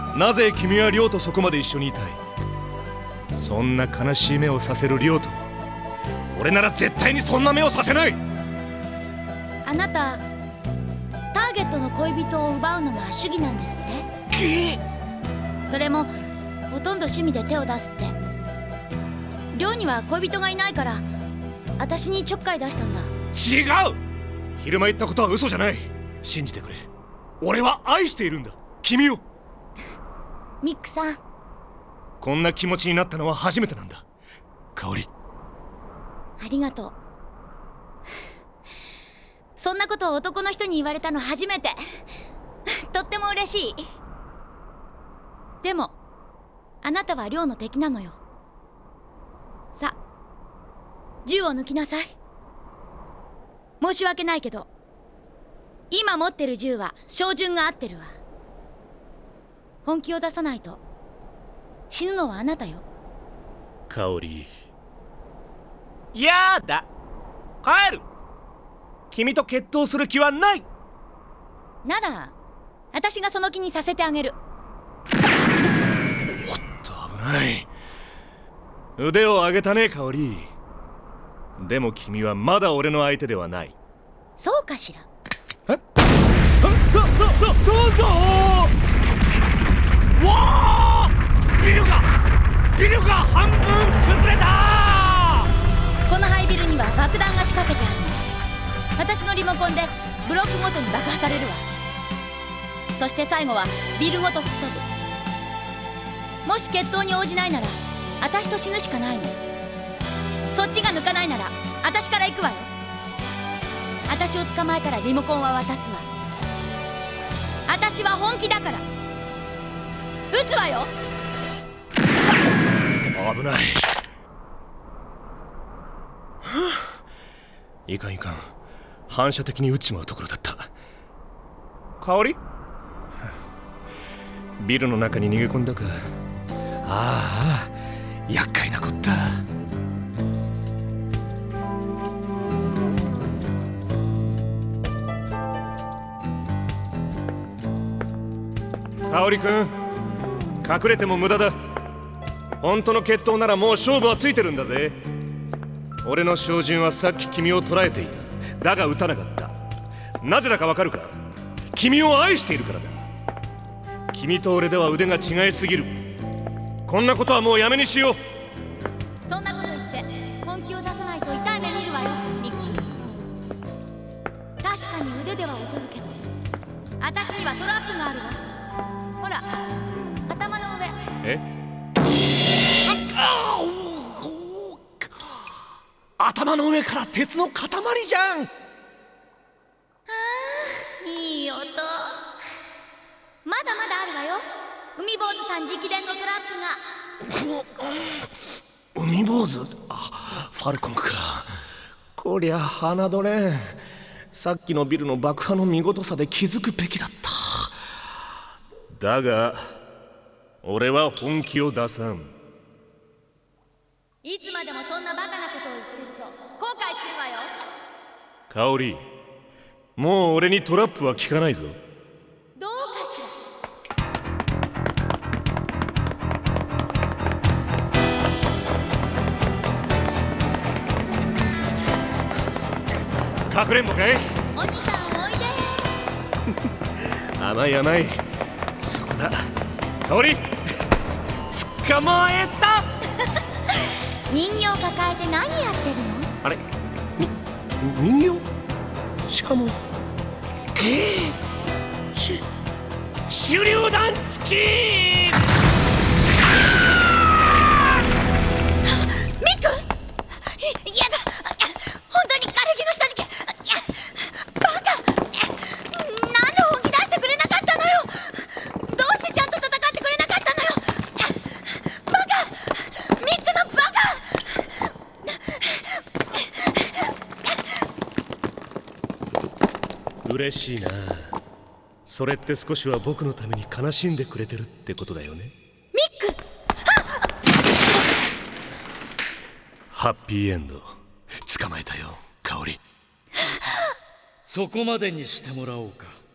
なぜ君は亮とそこまで一緒にいたい？そんな悲しい目をさせる亮と俺なら絶対にそんな目をさせない。 あなたターゲットの恋人を奪うのが主義なんですって。それもほとんど趣味で手を出すって。亮には恋人がいないから私にちょっかい出したんだ。 違う。昼間言ったことは嘘じゃない。信じてくれ。俺は愛しているんだ、君を。 ミックさん、 こんな気持ちになったのは初めてなんだ、香織。 ありがとう。そんなことを男の人に言われたの初めて。とっても嬉しい。でもあなたは亮の敵なのよ。さあ、銃を抜きなさい。申し訳ないけど今持ってる銃は照準が合ってるわ。本気を出さないと死ぬのはあなたよ。 香織。 やだ、帰る。 君と決闘する気はない。 なら私がその気にさせてあげる。 おっと、危ない。腕を上げたね、香織。でも君はまだ俺の相手ではない。 そうかしら。 どうぞ。わあ、ビルが半分崩れた。 この廃ビルには爆弾が仕掛けてあるの。私のリモコンでブロックごとに爆破されるわ。そして最後はビルごと吹っ飛ぶ。もし決闘に応じないなら私と死ぬしかないの。そっちが抜かないなら私から行くわよ。私を捕まえたらリモコンは渡すわ。私は本気だから。撃つわよ。 危ない。いかんいかん、反射的に撃っちまうところだった。香織。ビルの中に逃げ込んだか。ああ、厄介なこった。香織君、隠れても無駄だ。本当の決闘ならもう勝負はついてるんだぜ。俺の照準はさっき君を捉えていた。だが撃たなかった。なぜだかわかるか？君を愛しているからだ。君と俺では腕が違いすぎる。こんなことはもうやめにしよう。 そんなこと言って本気を出さないと痛い目見るわよ、ミック。確かに腕では劣るけど私にはトラップがあるわ。ほら、頭の上。 頭の上から鉄の塊じゃん。 いい音。まだまだあるわよ。海坊主さん直伝のトラップが。 海坊主。ファルコンか。こりゃ侮れん。さっきのビルの爆破の見事さで気づくべきだった。だが俺は本気を出さん。 いつまでもそんなバカなことを言ってると後悔するわよ。 香織、もう俺にトラップは効かないぞ。 どうかしら。かくれんぼかい？ おじさんおいで。 甘い甘い。そうだ、香織、捕まえた。 人形抱えて何やってるの？ あれ、人形？しかも手榴弾付き。 ミック！やだ！本当に枯れ木の下敷き！バカ！なんで本気出してくれなかったのよ！どうしてちゃんと戦ってくれなかったのよ！バカ！ミックのバカ！嬉しいな。それって少しは僕のために悲しんでくれてるってことだよね。 ミック！ ハッピーエンド。捕まえたよ、香織。 そこまでにしてもらおうか。